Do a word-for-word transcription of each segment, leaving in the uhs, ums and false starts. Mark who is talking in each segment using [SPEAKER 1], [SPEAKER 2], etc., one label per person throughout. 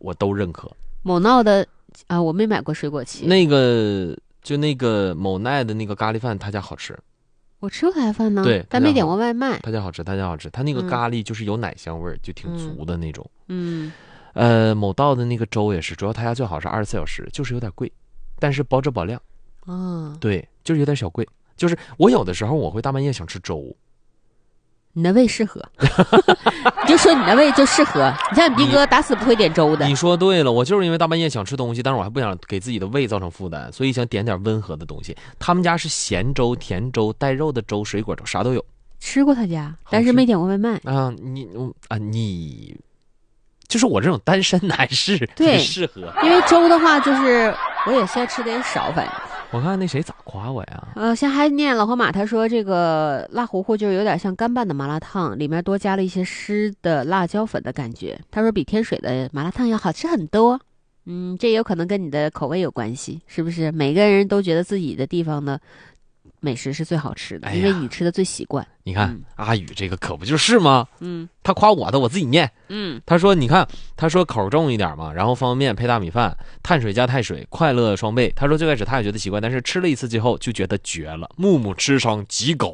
[SPEAKER 1] 我都认可。
[SPEAKER 2] 某闹的啊，我没买过水果旗。
[SPEAKER 1] 那个就那个某奈的那个咖喱饭，他家好吃。
[SPEAKER 2] 我吃过他家饭呢，
[SPEAKER 1] 对，
[SPEAKER 2] 但没点过外卖。
[SPEAKER 1] 他家好吃，他家好吃，他那个咖喱就是有奶香味儿、嗯，就挺足的那种。
[SPEAKER 2] 嗯，
[SPEAKER 1] 呃，某道的那个粥也是，主要他家最好是二十四小时，就是有点贵，但是保质保量。
[SPEAKER 2] 哦，
[SPEAKER 1] 对，就是有点小贵。就是我有的时候我会大半夜想吃粥。
[SPEAKER 2] 你的胃适合，你就说你的胃就适合。你像你斌哥打死不会点粥的。
[SPEAKER 1] 你说对了，我就是因为大半夜想吃东西，但是我还不想给自己的胃造成负担，所以想点点温和的东西。他们家是咸粥、甜粥、带肉的粥、水果粥，啥都有。
[SPEAKER 2] 吃过他家，但是没点过外卖
[SPEAKER 1] 啊。你啊，你就是我这种单身男士
[SPEAKER 2] 对
[SPEAKER 1] 适合，
[SPEAKER 2] 因为粥的话，就是我也现在吃的也少，反正。
[SPEAKER 1] 我看那谁咋夸我呀？
[SPEAKER 2] 呃，现在还念老河马，他说这个辣糊糊就是有点像干拌的麻辣烫，里面多加了一些湿的辣椒粉的感觉。他说比天水的麻辣烫要好吃很多。嗯，这也有可能跟你的口味有关系，是不是？每个人都觉得自己的地方的美食是最好吃的，因为你吃的最习惯。
[SPEAKER 1] 你看、
[SPEAKER 2] 嗯、
[SPEAKER 1] 阿宇这个可不就是吗？
[SPEAKER 2] 嗯，
[SPEAKER 1] 他夸我的，我自己念。
[SPEAKER 2] 嗯，
[SPEAKER 1] 他说你看，他说口重一点嘛，然后方便面配大米饭，碳水加碳水，快乐双倍。他说最开始他也觉得奇怪，但是吃了一次之后就觉得绝了，木木吃上几狗。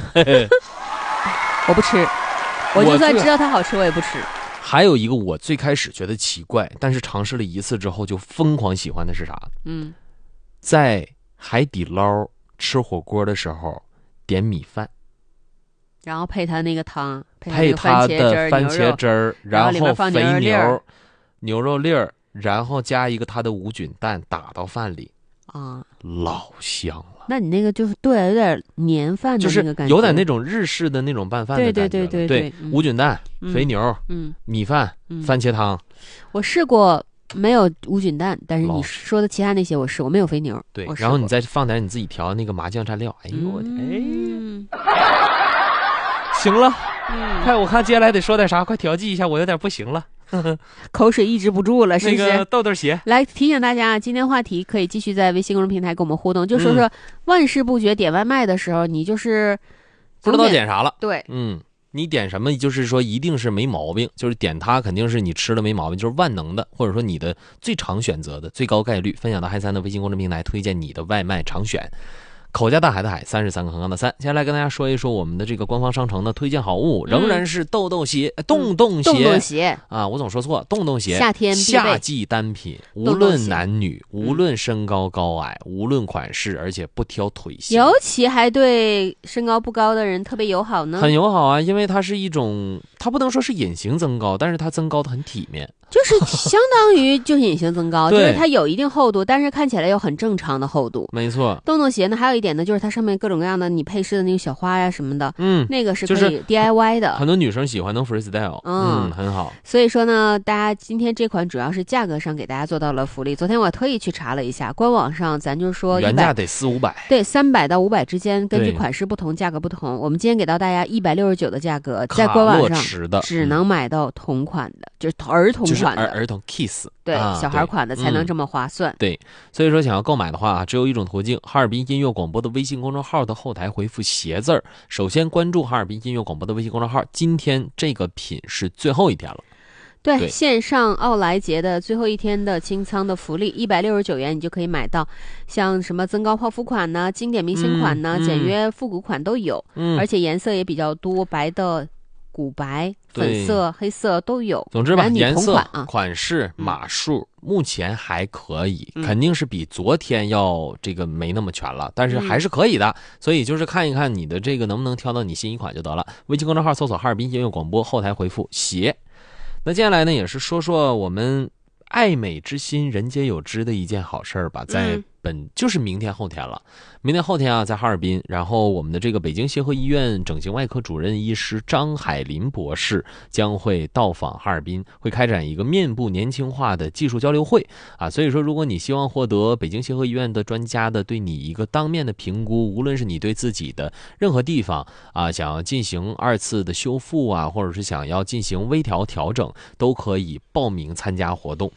[SPEAKER 2] 我不吃，我就算知道它好吃我也不吃。
[SPEAKER 1] 还有一个我最开始觉得奇怪，但是尝试了一次之后就疯狂喜欢的是啥？
[SPEAKER 2] 嗯，
[SPEAKER 1] 在海底捞吃火锅的时候点米饭，
[SPEAKER 2] 然后配它那个汤，
[SPEAKER 1] 配它的番茄汁儿，然后肥牛牛肉粒儿，然后加一个它的无菌蛋打到饭里
[SPEAKER 2] 啊，
[SPEAKER 1] 老香了。
[SPEAKER 2] 那你那个就是对，有点年饭的那个感觉，
[SPEAKER 1] 就是有点那种日式的那种拌饭的感觉。
[SPEAKER 2] 对对对
[SPEAKER 1] 对
[SPEAKER 2] 对对，
[SPEAKER 1] 无菌蛋、
[SPEAKER 2] 嗯、
[SPEAKER 1] 肥牛、
[SPEAKER 2] 嗯、
[SPEAKER 1] 米饭、
[SPEAKER 2] 嗯、
[SPEAKER 1] 番茄汤。
[SPEAKER 2] 我试过。没有无菌蛋，但是你说的其他那些我试过，没有肥牛。
[SPEAKER 1] 对，然后你再放点你自己调那个麻酱蘸料。哎呦我的，
[SPEAKER 2] 嗯、
[SPEAKER 1] 哎，行了，
[SPEAKER 2] 嗯，
[SPEAKER 1] 快，我看接下来得说点啥，快调剂一下，我有点不行了，
[SPEAKER 2] 口水抑制不住了，是不是？
[SPEAKER 1] 那个豆豆鞋，
[SPEAKER 2] 来提醒大家，今天话题可以继续在微信公众平台跟我们互动，就说说万事不绝点外卖的时候，你就是
[SPEAKER 1] 不知道点啥了。
[SPEAKER 2] 对，
[SPEAKER 1] 嗯。你点什么就是说一定是没毛病，就是点它肯定是你吃了没毛病，就是万能的，或者说你的最常选择的最高概率分享到嗨三的微信公众平台，推荐你的外卖常选。口家大海的海，三十三个横杠的三。接下来跟大家说一说我们的这个官方商城的推荐好物，仍然是豆豆鞋、嗯、洞洞鞋、
[SPEAKER 2] 洞洞鞋
[SPEAKER 1] 啊，我总说错，洞洞鞋，
[SPEAKER 2] 夏天
[SPEAKER 1] 夏季单品，无论男女，无论身高高矮，嗯、无论款式，而且不挑腿型，
[SPEAKER 2] 尤其还对身高不高的人特别友好呢。
[SPEAKER 1] 很友好啊，因为它是一种，它不能说是隐形增高，但是它增高的很体面。
[SPEAKER 2] 就是相当于就是隐形增高，就是它有一定厚度，但是看起来又很正常的厚度。
[SPEAKER 1] 没错。
[SPEAKER 2] 洞洞鞋呢，还有一点呢，就是它上面各种各样的你配饰的那个小花呀什么的，
[SPEAKER 1] 嗯，
[SPEAKER 2] 那个是可以 D I Y 的。
[SPEAKER 1] 就是、很多女生喜欢能 freestyle， 嗯, 嗯，很好。
[SPEAKER 2] 所以说呢，大家今天这款主要是价格上给大家做到了福利。昨天我特意去查了一下，官网上咱就说
[SPEAKER 1] 原价得四五百，
[SPEAKER 2] 对，三百到五百之间，根据款式不同，价格不同。我们今天给到大家一百六十九的价格，在官网上只能买到同款的，嗯、就是儿童款的，
[SPEAKER 1] 就是、儿童 kiss。
[SPEAKER 2] 对、
[SPEAKER 1] 啊、
[SPEAKER 2] 小孩款的才能这么划算、
[SPEAKER 1] 嗯、对，所以说想要购买的话只有一种途径，哈尔滨音乐广播的微信公众号的后台回复鞋字儿，首先关注哈尔滨音乐广播的微信公众号。今天这个品是最后一天了，
[SPEAKER 2] 对,
[SPEAKER 1] 对
[SPEAKER 2] 线上奥莱节的最后一天的清仓的福利，一百六十九元你就可以买到像什么增高泡芙款呢、经典明星款呢、嗯、简约复古款都有、嗯、而且颜色也比较多，白的古白、粉色、黑色都有。
[SPEAKER 1] 总之吧，颜色、
[SPEAKER 2] 啊、
[SPEAKER 1] 款式、码数、嗯、目前还可以、嗯，肯定是比昨天要这个没那么全了，但是还是可以的、嗯。所以就是看一看你的这个能不能挑到你心仪款就得了。微信公众号搜索哈尔滨音乐广播，后台回复鞋。那接下来呢，也是说说我们爱美之心人皆有之的一件好事儿吧，在本、嗯、就是明天后天了，明天后天啊，在哈尔滨，然后我们的这个北京协和医院整形外科主任医师张海林博士将会到访哈尔滨，会开展一个面部年轻化的技术交流会啊。所以说，如果你希望获得北京协和医院的专家的对你一个当面的评估，无论是你对自己的任何地方啊想要进行二次的修复啊，或者是想要进行微调调整，都可以报名参加活动。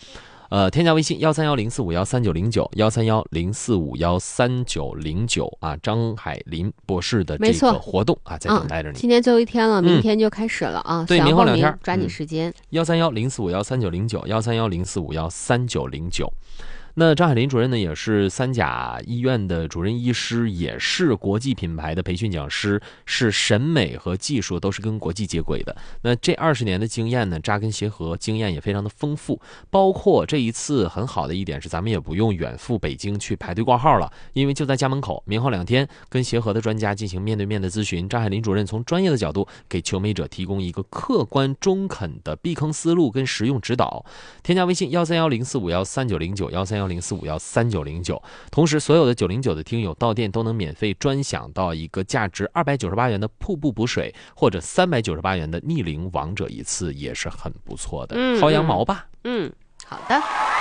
[SPEAKER 1] 呃，添加微信幺三幺零四五幺三九零九幺三幺零四五幺三九零九啊，张海林博士的这个活动啊，在等待着你。
[SPEAKER 2] 嗯、今天最后一天了，明天就开始了啊！
[SPEAKER 1] 对，明后两天，
[SPEAKER 2] 抓紧时间。
[SPEAKER 1] 幺三幺零四五幺三九零九幺三幺零四五幺三九零九。那张海林主任呢，也是三甲医院的主任医师，也是国际品牌的培训讲师，是审美和技术都是跟国际接轨的。那这二十年的经验呢，扎根协和，经验也非常的丰富。包括这一次很好的一点是，咱们也不用远赴北京去排队挂号了，因为就在家门口。明后两天跟协和的专家进行面对面的咨询，张海林主任从专业的角度给求美者提供一个客观中肯的避坑思路跟实用指导。添加微信幺三幺零四五幺三九零九幺三幺零四五幺三九零九，同时所有的九零九的听友到店都能免费专享到一个价值二百九十八元的瀑布补水，或者三百九十八元的逆龄王者一次，也是很不错的。
[SPEAKER 2] 嗯，
[SPEAKER 1] 薅羊毛吧。
[SPEAKER 2] 嗯，好的。